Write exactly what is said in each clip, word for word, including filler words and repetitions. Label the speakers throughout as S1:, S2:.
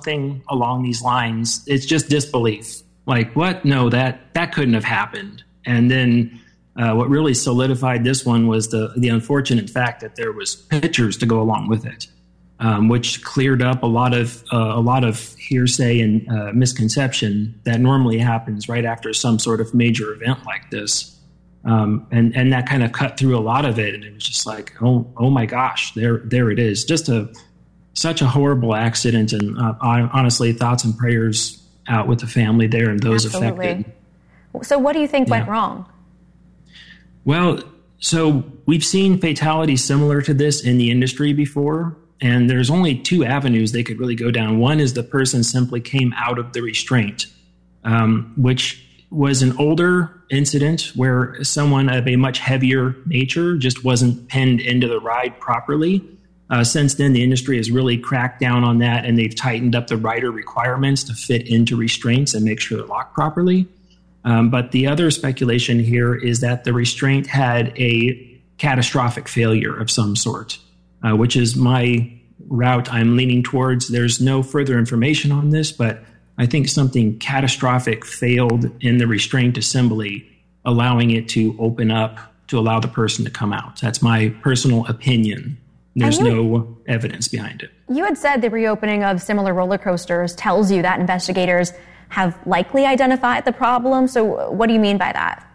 S1: something along these lines, it's just disbelief. Like, what? No, that, that couldn't have happened. And then uh, what really solidified this one was the, the unfortunate fact that there was pictures to go along with it, um, which cleared up a lot of uh, a lot of hearsay and uh, misconception that normally happens right after some sort of major event like this. Um, and, and that kind of cut through a lot of it. And it was just like, oh, oh my gosh, there, there it is. Just a, such a horrible accident. And uh, I, honestly, thoughts and prayers out with the family there and those
S2: Absolutely.
S1: affected.
S2: So what do you think
S1: yeah.
S2: went wrong?
S1: Well, so we've seen fatalities similar to this in the industry before. And there's only two avenues they could really go down. One is the person simply came out of the restraint, um, which was an older incident where someone of a much heavier nature just wasn't pinned into the ride properly. Uh, since then, the industry has really cracked down on that, and they've tightened up the rider requirements to fit into restraints and make sure they're locked properly. Um, but the other speculation here is that the restraint had a catastrophic failure of some sort, uh, which is my route I'm leaning towards. There's no further information on this, but I think something catastrophic failed in the restraint assembly, allowing it to open up to allow the person to come out. That's my personal opinion. There's you, no evidence behind it.
S2: You had said the reopening of similar roller coasters tells you that investigators have likely identified the problem. So what do you mean by that?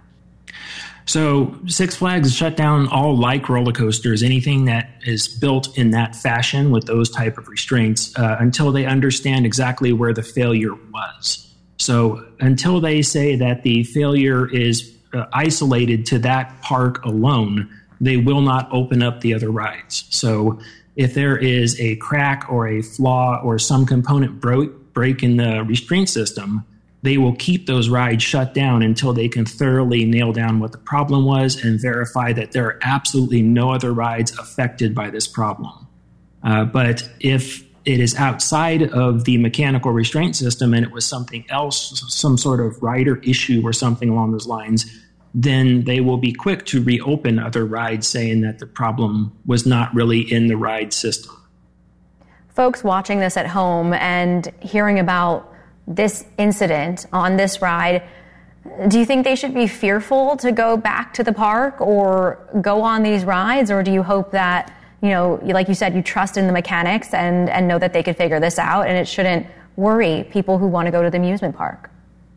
S1: So Six Flags shut down all like roller coasters, anything that is built in that fashion with those type of restraints, uh, until they understand exactly where the failure was. So until they say that the failure is uh, isolated to that park alone, they will not open up the other rides. So if there is a crack or a flaw or some component broke, break in the restraint system, they will keep those rides shut down until they can thoroughly nail down what the problem was and verify that there are absolutely no other rides affected by this problem. Uh, but if it is outside of the mechanical restraint system and it was something else, some sort of rider issue or something along those lines, then they will be quick to reopen other rides saying that the problem was not really in the ride system.
S2: Folks watching this at home and hearing about this incident on this ride, do you think they should be fearful to go back to the park or go on these rides? Or do you hope that, you know, like you said, you trust in the mechanics and, and know that they could figure this out and it shouldn't worry people who want to go to the amusement park?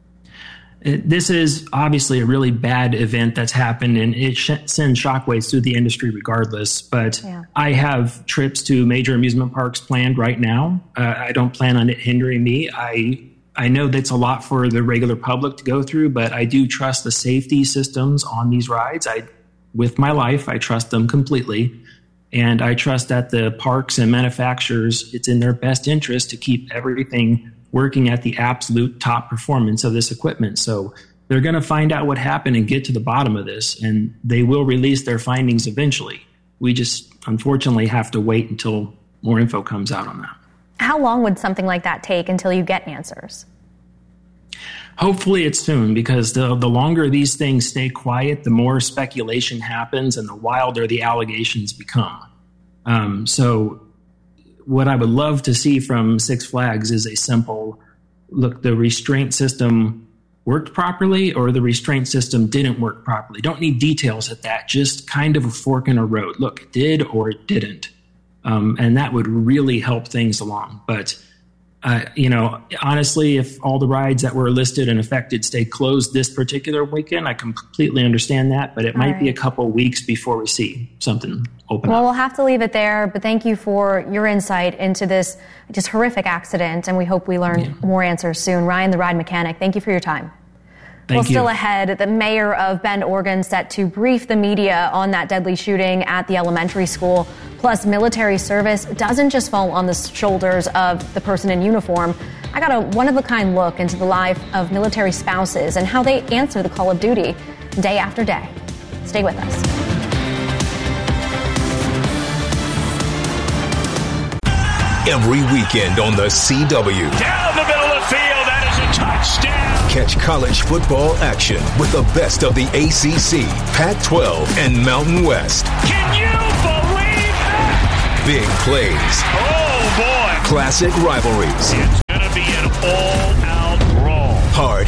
S1: This is obviously a really bad event that's happened, and it sh- sends shockwaves through the industry regardless. But yeah. I have trips to major amusement parks planned right now. Uh, I don't plan on it hindering me. I I know that's a lot for the regular public to go through, but I do trust the safety systems on these rides. I, with my life, I trust them completely. And I trust that the parks and manufacturers, it's in their best interest to keep everything working at the absolute top performance of this equipment. So they're going to find out what happened and get to the bottom of this, and they will release their findings eventually. We just unfortunately have to wait until more info comes out on that.
S2: How long would something like that take until you get answers?
S1: Hopefully it's soon, because the, the longer these things stay quiet, the more speculation happens and the wilder the allegations become. Um, so what I would love to see from Six Flags is a simple, look, the restraint system worked properly or the restraint system didn't work properly. Don't need details at that, just kind of a fork in a road. Look, it did or it didn't. Um, and that would really help things along. But, uh, you know, honestly, if all the rides that were listed and affected stay closed this particular weekend, I completely understand that. But it all might right. be a couple weeks before we see something open
S2: well,
S1: up.
S2: Well, we'll have to leave it there. But thank you for your insight into this just horrific accident. And we hope we learn yeah. more answers soon. Ryan, the ride mechanic, thank you for your time.
S1: Thank
S2: well,
S1: you.
S2: Still ahead, the mayor of Bend, Oregon, set to brief the media on that deadly shooting at the elementary school. Plus, military service doesn't just fall on the shoulders of the person in uniform. I got a one-of-a-kind look into the life of military spouses and how they answer the call of duty day after day. Stay with us.
S3: Every weekend on the C W.
S4: Down the middle of the field, that is a touchdown.
S3: Catch college football action with the best of the A C C, Pac twelve, and Mountain West.
S4: Can you believe that?
S3: Big plays.
S4: Oh, boy.
S3: Classic rivalries.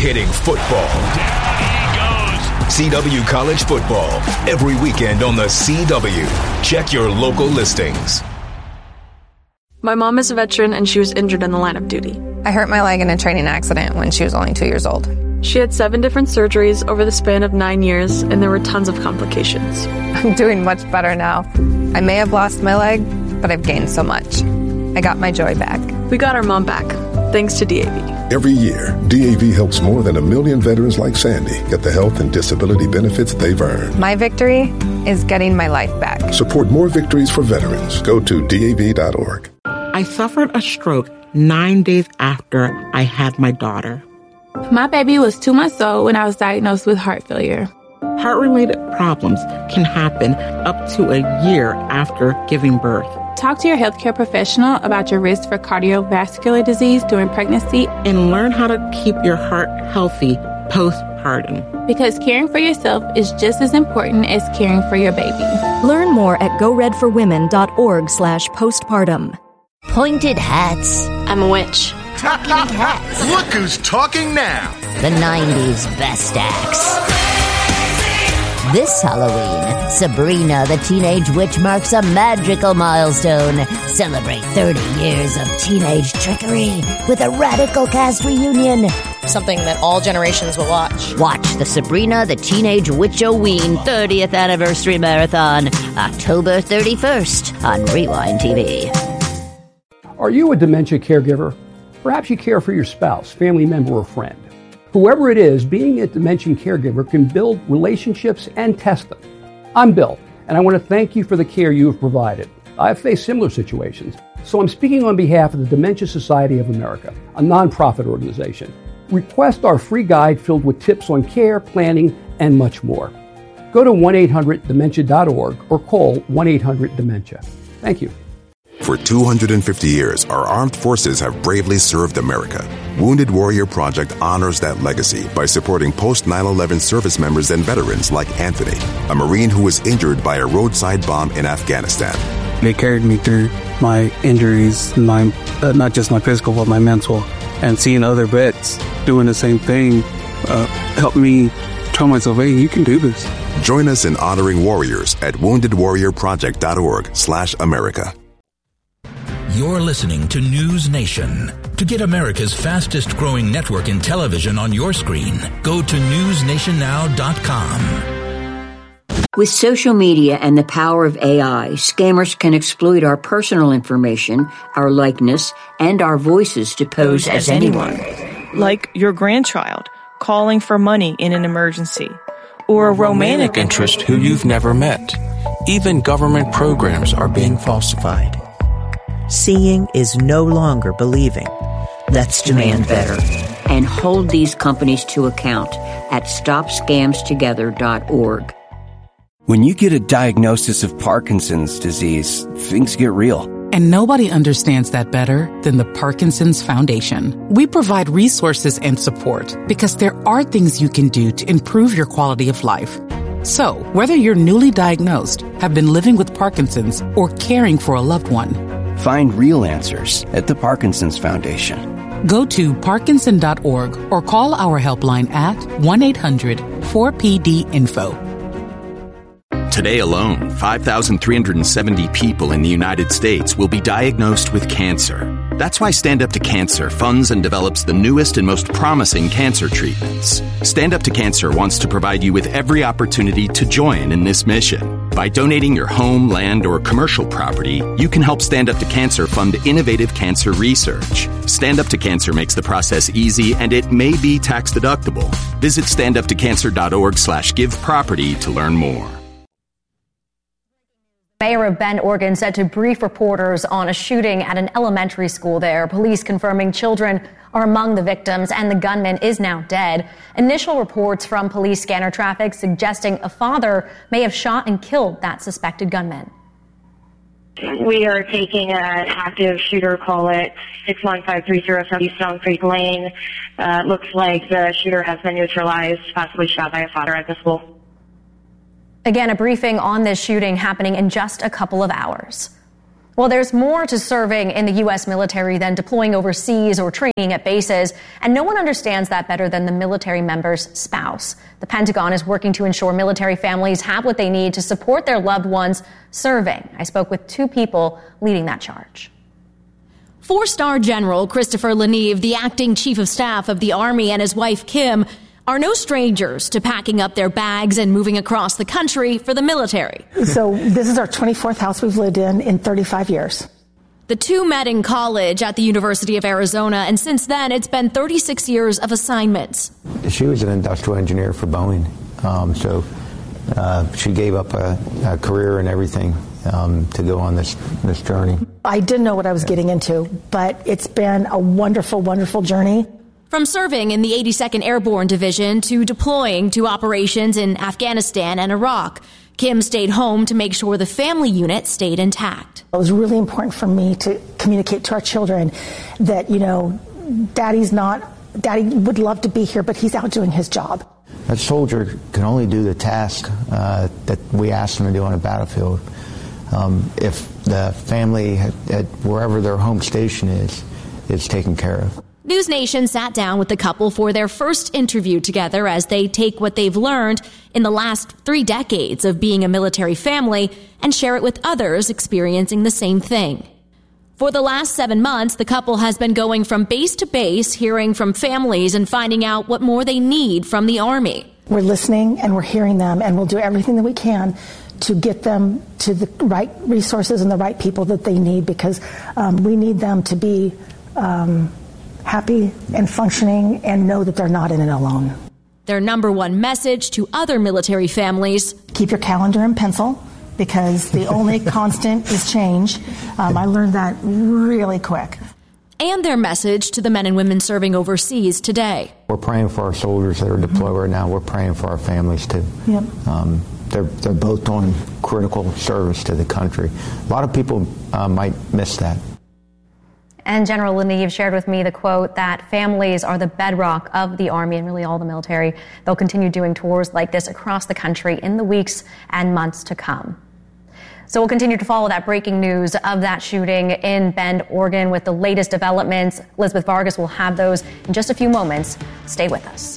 S3: hard-hitting football.
S4: Down he goes.
S3: C W College Football, every weekend on the C W. Check your local listings.
S5: My mom is a veteran and she was injured in the line of duty.
S6: I hurt my leg in a training accident when she was only two years old.
S5: She had seven different surgeries over the span of nine years, and there were tons of complications.
S6: I'm doing much better now. I may have lost my leg, but I've gained so much. I got my joy back.
S5: We got our mom back, thanks to D A V.
S7: Every year, D A V helps more than a million veterans like Sandy get the health and disability benefits they've earned.
S6: My victory is getting my life back.
S7: Support more victories for veterans. Go to D A V dot org.
S8: I suffered a stroke nine days after I had my daughter.
S9: My baby was two months old when I was diagnosed with heart failure.
S8: Heart-related problems can happen up to a year after giving birth.
S9: Talk to your healthcare professional about your risk for cardiovascular disease during pregnancy
S8: and learn how to keep your heart healthy postpartum.
S9: Because caring for yourself is just as important as caring for your baby.
S10: Learn more at go red for women dot org slash postpartum.
S11: Pointed hats.
S12: I'm a witch.
S11: Talking hats.
S13: Look who's talking now.
S11: The nineties best acts. This Halloween, Sabrina the Teenage Witch marks a magical milestone. Celebrate thirty years of teenage trickery with a radical cast reunion.
S12: Something that all generations will watch.
S11: Watch the Sabrina the Teenage Witch-O-Ween thirtieth Anniversary Marathon, October thirty-first on Rewind T V.
S14: Are you a dementia caregiver? Perhaps you care for your spouse, family member, or friend. Whoever it is, being a dementia caregiver can build relationships and test them. I'm Bill, and I want to thank you for the care you have provided. I've faced similar situations, so I'm speaking on behalf of the Dementia Society of America, a nonprofit organization. Request our free guide filled with tips on care, planning, and much more. Go to one eight hundred dementia dot org or call one eight hundred dementia. Thank you.
S15: For two hundred fifty years, our armed forces have bravely served America. Wounded Warrior Project honors that legacy by supporting post nine eleven service members and veterans like Anthony, a Marine who was injured by a roadside bomb in Afghanistan.
S16: They carried me through my injuries, my uh, not just my physical, but my mental. And seeing other vets doing the same thing uh, helped me tell myself, hey, you can do this.
S15: Join us in honoring warriors at wounded warrior project dot org slash America.
S17: You're listening to News Nation. To get America's fastest growing network in television on your screen, go to news nation now dot com.
S18: With social media and the power of A I, scammers can exploit our personal information, our likeness, and our voices to pose as anyone.
S19: Like your grandchild calling for money in an emergency, or a romantic,
S20: romantic interest who you've never met. Even government programs are being falsified.
S21: Seeing is no longer believing.
S18: Let's demand better and hold these companies to account at stop scams together dot org.
S22: When you get a diagnosis of Parkinson's disease, things get real.
S23: And nobody understands that better than the Parkinson's Foundation. We provide resources and support because there are things you can do to improve your quality of life. So, whether you're newly diagnosed, have been living with Parkinson's, or caring for a loved one,
S22: find real answers at the Parkinson's Foundation.
S23: Go to parkinson dot org or call our helpline at one eight hundred four P D info.
S24: Today alone, five thousand three hundred seventy people in the United States will be diagnosed with cancer. That's why Stand Up to Cancer funds and develops the newest and most promising cancer treatments. Stand Up to Cancer wants to provide you with every opportunity to join in this mission. By donating your home, land, or commercial property, you can help Stand Up to Cancer fund innovative cancer research. Stand Up to Cancer makes the process easy, and it may be tax deductible. Visit stand up to cancer dot org slash give property to learn more.
S2: Mayor of Bend, Oregon, said to brief reporters on a shooting at an elementary school there. Police confirming children are among the victims and the gunman is now dead. Initial reports from police scanner traffic suggesting a father may have shot and killed that suspected gunman.
S25: We are taking an active shooter call at six one five three zero from East Stone Creek Lane. Uh, looks like the shooter has been neutralized, possibly shot by a father at the school.
S2: Again, a briefing on this shooting happening in just a couple of hours. Well, there's more to serving in the U S military than deploying overseas or training at bases, and no one understands that better than the military member's spouse. The Pentagon is working to ensure military families have what they need to support their loved ones serving. I spoke with two people leading that charge.
S1: Four-star General Christopher Leneve, the acting chief of staff of the Army, and his wife Kim are no strangers to packing up their bags and moving across the country for the military.
S3: So this is our twenty-fourth house we've lived in in thirty-five years.
S1: The two met in college at the University of Arizona, and since then it's been thirty-six years of assignments.
S4: She was an industrial engineer for Boeing, um, so uh, she gave up a, a career and everything um, to go on this, this journey.
S3: I didn't know what I was getting into, but it's been a wonderful, wonderful journey.
S1: From serving in the eighty-second Airborne Division to deploying to operations in Afghanistan and Iraq, Kim stayed home to make sure the family unit stayed intact.
S3: It was really important for me to communicate to our children that, you know, Daddy's not, Daddy would love to be here, but he's out doing his job.
S4: A soldier can only do the task uh, that we ask them to do on a battlefield. Um, if the family, at, at wherever their home station is, is taken care of.
S1: News Nation sat down with the couple for their first interview together as they take what they've learned in the last three decades of being a military family and share it with others experiencing the same thing. For the last seven months, the couple has been going from base to base, hearing from families and finding out what more they need from the Army.
S3: We're listening and we're hearing them, and we'll do everything that we can to get them to the right resources and the right people that they need, because um, we need them to be um, happy and functioning and know that they're not in it alone.
S1: Their number one message to other military families:
S3: keep your calendar and pencil, because the only constant is change. Um, I learned that really quick.
S1: And their message to the men and women serving overseas today:
S4: we're praying for our soldiers that are deployed right now. We're praying for our families too.
S3: Yep.
S4: Um, they're, they're both doing critical service to the country. A lot of people uh, might miss that.
S2: And General Leneve shared with me the quote that families are the bedrock of the Army and really all the military. They'll continue doing tours like this across the country in the weeks and months to come. So we'll continue to follow that breaking news of that shooting in Bend, Oregon with the latest developments. Elizabeth Vargas will have those in just a few moments. Stay with us.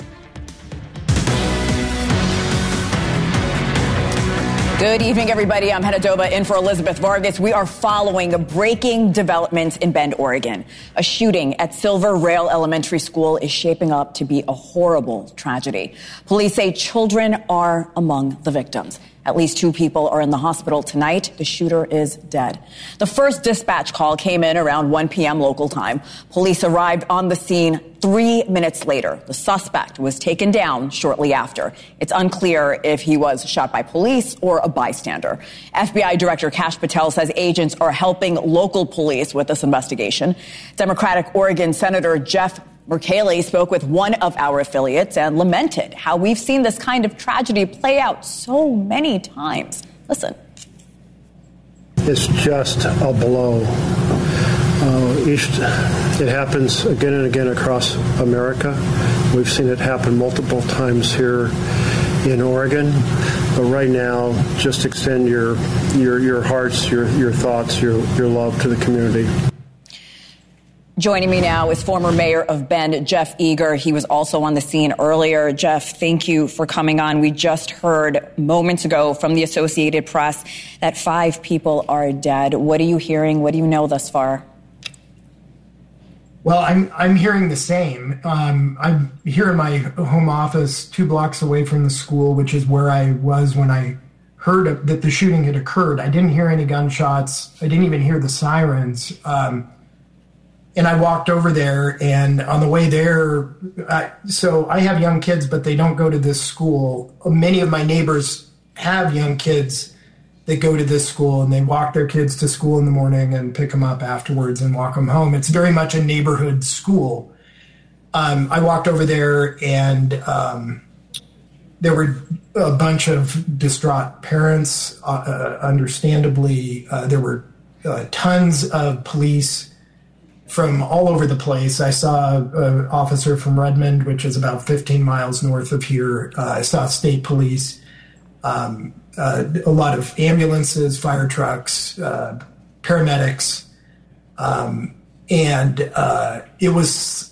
S5: Good evening, everybody. I'm Hannah Doba in for Elizabeth Vargas. We are following breaking developments in Bend, Oregon. A shooting at Silver Rail Elementary School is shaping up to be a horrible tragedy. Police say children are among the victims. At least two people are in the hospital tonight. The shooter is dead. The first dispatch call came in around one p.m. local time. Police arrived on the scene three minutes later. The suspect was taken down shortly after. It's unclear if he was shot by police or a bystander. F B I Director Kash Patel says agents are helping local police with this investigation. Democratic Oregon Senator Jeff Mercalli spoke with one of our affiliates and lamented how we've seen this kind of tragedy play out so many times. Listen.
S13: It's just a blow. Uh, it happens again and again across America. We've seen it happen multiple times here in Oregon. But right now, just extend your your your hearts, your your thoughts, your your love to the community.
S5: Joining me now is former mayor of Bend, Jeff Eager. He was also on the scene earlier. Jeff, thank you for coming on. We just heard moments ago from the Associated Press that five people are dead. What are you hearing? What do you know thus far?
S26: Well, I'm I'm hearing the same. Um, I'm here in my home office, two blocks away from the school, which is where I was when I heard of, that the shooting had occurred. I didn't hear any gunshots. I didn't even hear the sirens. Um, And I walked over there, and on the way there, I, so I have young kids, but they don't go to this school. Many of my neighbors have young kids that go to this school, and they walk their kids to school in the morning and pick them up afterwards and walk them home. It's very much a neighborhood school. Um, I walked over there, and um, there were a bunch of distraught parents. Uh, uh, understandably, uh, there were uh, tons of police from all over the place. I saw an officer from Redmond, which is about fifteen miles north of here. Uh, I saw state police, um, uh, a lot of ambulances, fire trucks, uh, paramedics, um, and uh, it was